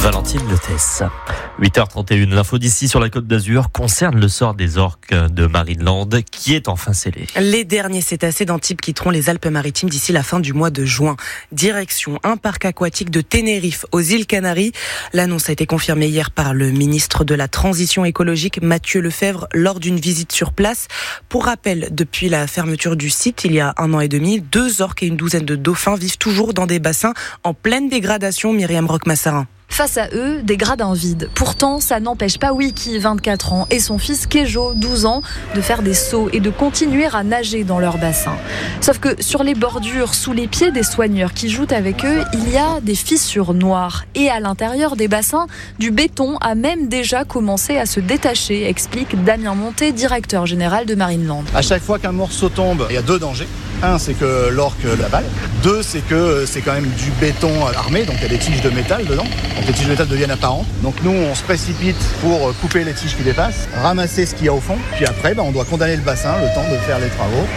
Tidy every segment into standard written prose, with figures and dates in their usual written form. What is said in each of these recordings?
Valentine Lettès. 8h31, l'info d'ici sur la Côte d'Azur concerne le sort des orques de Marineland qui est enfin scellé. Les derniers cétacés d'Antibes quitteront les Alpes-Maritimes d'ici la fin du mois de juin. Direction un parc aquatique de Tenerife aux îles Canaries. L'annonce a été confirmée hier par le ministre de la Transition écologique Mathieu Lefebvre lors d'une visite sur place. Pour rappel, depuis la fermeture du site il y a 1 an et demi, 2 orques et une douzaine de dauphins vivent toujours dans des bassins en pleine dégradation. Myriam Roch-Massarin. Face à eux, des gradins vides. Pourtant, ça n'empêche pas Wiki, 24 ans, et son fils Kejo, 12 ans, de faire des sauts et de continuer à nager dans leur bassin. Sauf que sur les bordures, sous les pieds des soigneurs qui jouent avec eux, il y a des fissures noires. Et à l'intérieur des bassins, du béton a même déjà commencé à se détacher, explique Damien Monté, directeur général de Marineland. À chaque fois qu'un morceau tombe, il y a 2 dangers. 1, c'est que l'orque l'avale. 2, c'est que c'est quand même du béton armé, donc il y a des tiges de métal dedans. Donc les tiges de métal deviennent apparentes. Donc nous, on se précipite pour couper les tiges qui dépassent, ramasser ce qu'il y a au fond. Puis après, on doit condamner le bassin, le temps de faire les travaux.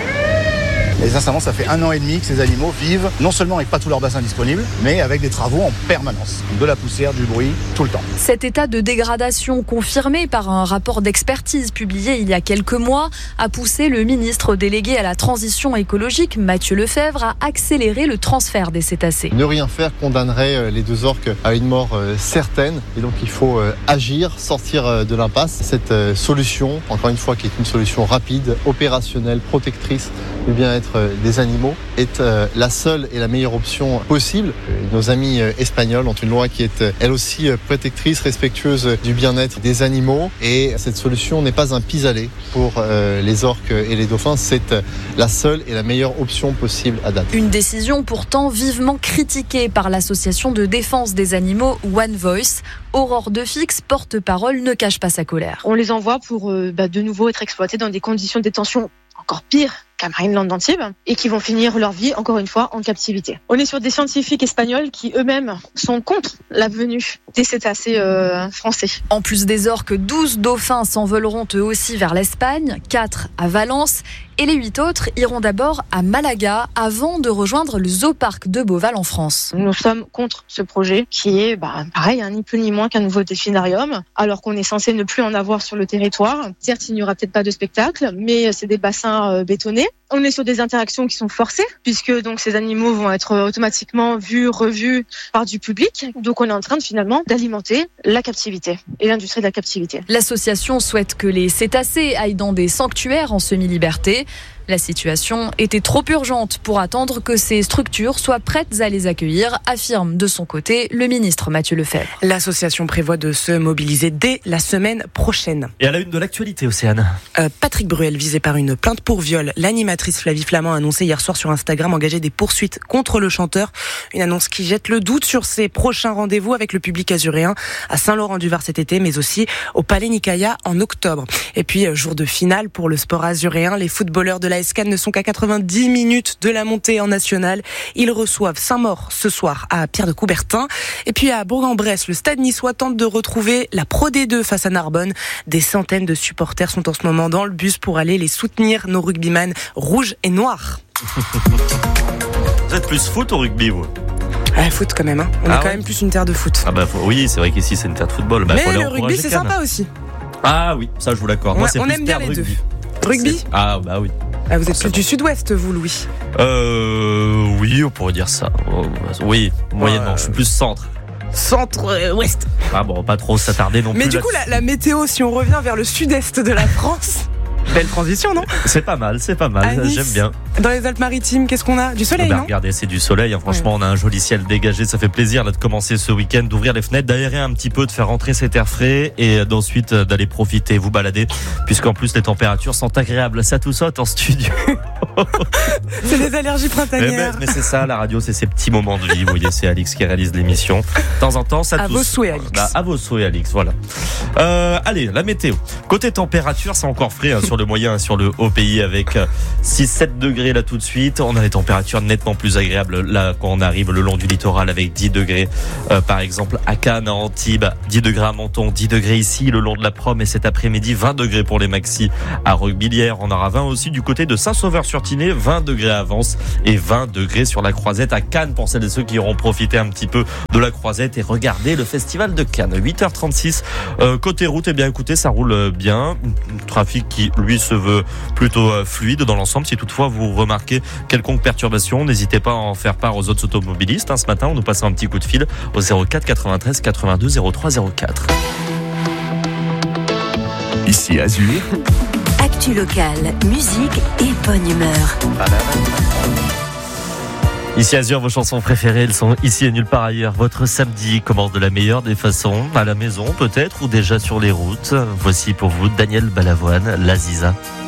Et sincèrement, ça fait 1 an et demi que ces animaux vivent, non seulement avec pas tout leur bassin disponible, mais avec des travaux en permanence. De la poussière, du bruit, tout le temps. Cet état de dégradation, confirmé par un rapport d'expertise publié il y a quelques mois, a poussé le ministre délégué à la transition écologique, Mathieu Lefebvre, à accélérer le transfert des cétacés. Ne rien faire condamnerait les 2 orques à une mort certaine. Et donc il faut agir, sortir de l'impasse. Cette solution, encore une fois, qui est une solution rapide, opérationnelle, protectrice du bien-être des animaux, est la seule et la meilleure option possible. Nos amis espagnols ont une loi qui est elle aussi protectrice, respectueuse du bien-être des animaux, et cette solution n'est pas un pis-aller pour les orques et les dauphins, c'est la seule et la meilleure option possible à date. Une décision pourtant vivement critiquée par l'association de défense des animaux One Voice. Aurore Defix, porte-parole, ne cache pas sa colère. On les envoie pour de nouveau être exploités dans des conditions de détention encore pires qu'à Marineland d'Antibes et qui vont finir leur vie, encore une fois, en captivité. On est sur des scientifiques espagnols qui eux-mêmes sont contre la venue des cétacés français. En plus des orques, 12 dauphins s'envoleront eux aussi vers l'Espagne, 4 à Valence et les 8 autres iront d'abord à Malaga avant de rejoindre le zooparc de Beauval en France. Nous sommes contre ce projet qui est, pareil, ni plus ni moins qu'un nouveau delphinarium, alors qu'on est censé ne plus en avoir sur le territoire. Certes, il n'y aura peut-être pas de spectacle, mais c'est des bassins bétonnés. On est sur des interactions qui sont forcées, puisque donc ces animaux vont être automatiquement vus, revus par du public. Donc on est en train finalement d'alimenter la captivité et l'industrie de la captivité. L'association souhaite que les cétacés aillent dans des sanctuaires en semi-liberté. La situation était trop urgente pour attendre que ces structures soient prêtes à les accueillir, affirme de son côté le ministre Mathieu Lefebvre. L'association prévoit de se mobiliser dès la semaine prochaine. Et à la une de l'actualité, Océane. Patrick Bruel, visé par une plainte pour viol. L'animatrice Flavie Flamand a annoncé hier soir sur Instagram engager des poursuites contre le chanteur. Une annonce qui jette le doute sur ses prochains rendez-vous avec le public azuréen à Saint-Laurent-du-Var cet été, mais aussi au Palais Nicaïa en octobre. Et puis, jour de finale pour le sport azuréen, les footballeurs de la Cannes ne sont qu'à 90 minutes de la montée en nationale. Ils reçoivent Saint-Maur ce soir à Pierre de Coubertin. Et puis à Bourg-en-Bresse, le stade niçois tente de retrouver la Pro D2 face à Narbonne. Des centaines de supporters sont en ce moment dans le bus pour aller les soutenir, nos rugbyman rouges et noirs. Vous êtes plus foot ou rugby, vous ? Foot quand même, hein. On est quand même plus une terre de foot. Oui, c'est vrai qu'ici c'est une terre de football. Mais le rugby c'est sympa aussi. Ah oui, ça je vous l'accorde. Moi c'est on plus aime bien les rugby. 2. Rugby ? Ah bah oui. Vous êtes plus du sud-ouest, vous, Louis ? Oui, on pourrait dire ça. Oui, moyennement. Je suis plus centre. Centre-ouest. Ah bon, pas trop s'attarder non plus. Mais du coup, la météo, si on revient vers le sud-est de la France... Belle transition, non ? C'est pas mal, Nice, j'aime bien. Dans les Alpes-Maritimes, qu'est-ce qu'on a ? Du soleil, non ? Regardez, c'est du soleil, hein. Franchement, on a un joli ciel dégagé, ça fait plaisir là, de commencer ce week-end, d'ouvrir les fenêtres, d'aérer un petit peu, de faire rentrer cet air frais et d'ensuite d'aller profiter, vous balader, puisqu'en plus les températures sont agréables. Ça tout saute en studio. C'est des allergies printanières. Mais c'est ça, la radio, c'est ces petits moments de vie. Vous voyez, c'est Alix qui réalise l'émission. De temps en temps, ça tousse. À vos souhaits, Alix. À vos souhaits, Alix, voilà. Allez, la météo. Côté température, c'est encore frais hein, sur le moyen et sur le haut pays avec 6-7 degrés là tout de suite. On a des températures nettement plus agréables là quand on arrive le long du littoral avec 10 degrés. Par exemple, à Cannes, à Antibes, 10 degrés à Menton, 10 degrés ici, le long de la Prom et cet après-midi, 20 degrés pour les maxis à Roquebillière. On aura 20 aussi du côté de Saint-Sauveur-sur-Tille. matinée, 20 degrés à Vence et 20 degrés sur la Croisette à Cannes pour celles et ceux qui auront profité un petit peu de la Croisette et regarder le festival de Cannes. 8h36, côté route, eh bien écoutez, ça roule bien. Trafic qui, lui, se veut plutôt fluide dans l'ensemble. Si toutefois vous remarquez quelconque perturbation, n'hésitez pas à en faire part aux autres automobilistes. Ce matin, on nous passe un petit coup de fil au 04 93 82 03 04. Ici Azur. Actu locale, musique et bonne humeur. Ici Azur, vos chansons préférées, elles sont ici et nulle part ailleurs. Votre samedi commence de la meilleure des façons, à la maison peut-être, ou déjà sur les routes. Voici pour vous Daniel Balavoine, La Ziza.